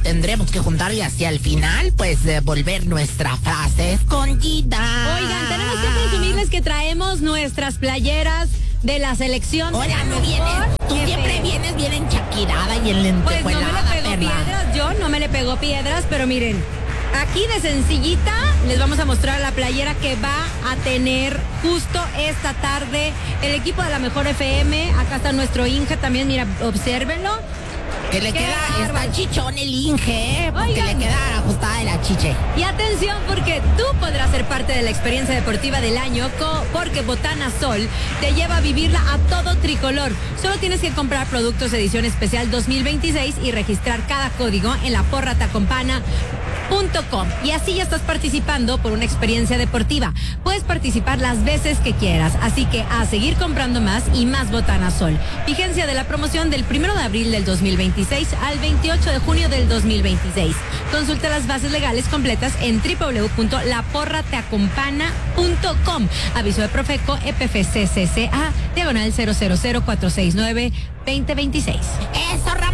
tendremos que juntar y hacia el final, pues, volver nuestra frase escondida. Oigan, tenemos que presumirles que traemos nuestras playeras de la selección. Oiga, no vienes, tú siempre vienes bien enchaquirada y en lentejuelada, pues no me le pegó piedras, yo no me le pegó piedras, pero miren, aquí de sencillita les vamos a mostrar la playera que va a tener justo esta tarde el equipo de la Mejor FM. Acá está nuestro Inge también, mira, obsérvenlo. Que le queda, está chichón el Inge, porque le queda ajustada de la chiche. Y atención, porque tú podrás ser parte de la experiencia deportiva del año, porque Botana Sol te lleva a vivirla a todo tricolor. Solo tienes que comprar productos edición especial 2026 y registrar cada código en laporratacompana.com. Y así ya estás participando por una experiencia deportiva. Puedes participar las veces que quieras, así que a seguir comprando más y más Botana Sol. Vigencia de la promoción del 1 de abril del 2026 al 28 de junio del 2026. Consulta las bases legales completas en www.laporratacompana.com. Aviso de Profeco EPFCCCA /00046922026. Eso, Ramón.